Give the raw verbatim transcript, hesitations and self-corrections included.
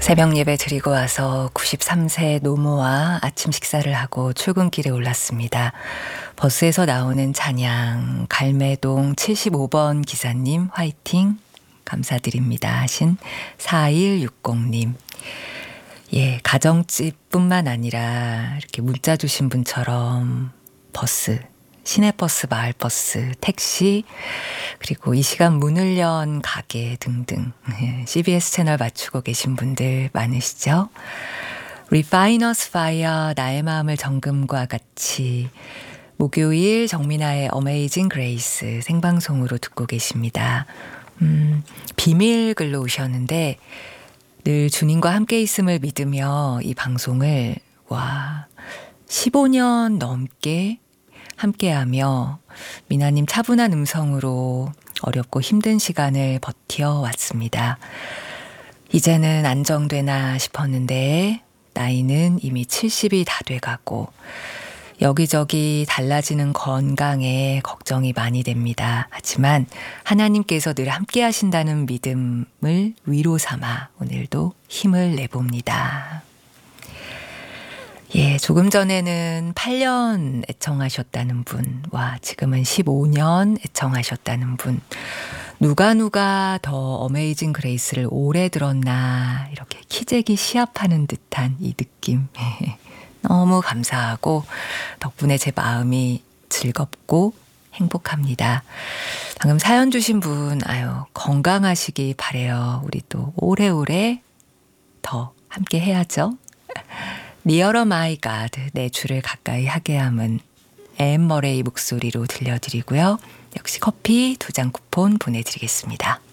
새벽 예배 드리고 와서 구십삼 세 노모와 아침 식사를 하고 출근길에 올랐습니다. 버스에서 나오는 찬양, 갈매동 칠십오 번 기사님 화이팅 감사드립니다 하신 사일육공님. 예, 가정집뿐만 아니라 이렇게 문자 주신 분처럼 버스, 시내버스, 마을버스, 택시, 그리고 이 시간 문을 연 가게 등등 씨비에스 채널 맞추고 계신 분들 많으시죠? Refiner's Fire, 나의 마음을 정금과 같이 목요일 정민아의 Amazing Grace 생방송으로 듣고 계십니다. 음, 비밀 글로 오셨는데 늘 주님과 함께 있음을 믿으며 이 방송을 와 십오 년 넘게 함께하며 미나님 차분한 음성으로 어렵고 힘든 시간을 버텨왔습니다. 이제는 안정되나 싶었는데 나이는 이미 칠십이 다 돼가고 여기저기 달라지는 건강에 걱정이 많이 됩니다. 하지만 하나님께서 늘 함께 하신다는 믿음을 위로 삼아 오늘도 힘을 내봅니다. 예, 조금 전에는 팔 년 애청하셨다는 분, 와, 지금은 십오 년 애청하셨다는 분, 누가 누가 더 어메이징 그레이스를 오래 들었나, 이렇게 키재기 시합하는 듯한 이 느낌. 너무 감사하고, 덕분에 제 마음이 즐겁고 행복합니다. 방금 사연 주신 분, 아유, 건강하시기 바래요. 우리 또 오래오래 더 함께 해야죠. Nearer My God, 내 주를 가까이 하게 함은 앤 머레이 목소리로 들려드리고요. 역시 커피 두 장 쿠폰 보내드리겠습니다.